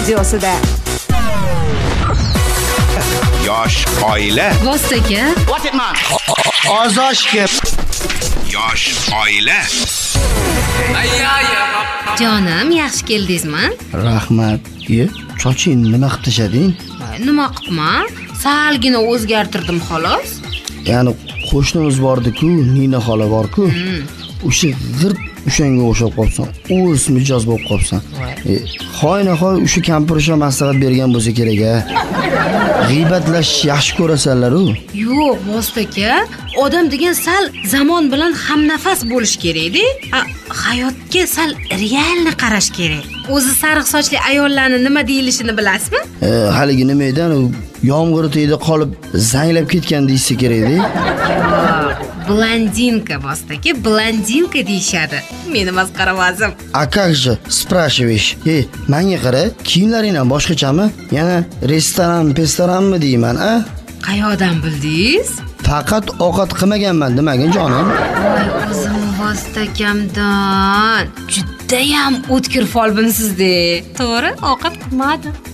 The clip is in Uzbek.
radiosida. Yosh oila. Vostaka. What it man? Ozoshga. Yosh oila. Jonim, yaxshi keldingizmi? Rahmat. Soching nima qilib tashlading? Nima qilibman? Salgina o'zgartirdim xolos. Ya'ni qo'shnimiz bordi-ku, Nina xola bor-ku. O'sha g'irt o'shanga o'xshab qolsan, o'z mijoz bo'lib qolsan. Xoynahoy o'sha kampir o'sha maslahat bergan bo'lsa kerak-a. G'iybatlash yaxshi ko'rasanlar-ku. Yo'q, Vostaka, odam degan sal zamon bilan hamnafas bo'lish kerak-da. Hayotga sal realni qarash kerak. O'zi sariq sochli ayollarni nima deyilishini bilasizmi? Haligi nima edi, yomg'ir tegdi qolib zanglab ketgan deysa kerak-da. Blondinka, Vostaka, blondinka deyshadi. Meni masqaravazim. A как же, спрашиваешь? Menga qara, kiyimlaring ham boshqachami? Yana restoranmi deyman, a? Qayoqdan bildingiz? Faqat ovqat qilmaganman demagin jonim. Voy o'zim Vostakamdan. Juda ham o'tkir folbinsizda. To'g'ri, ovqat qilmadim.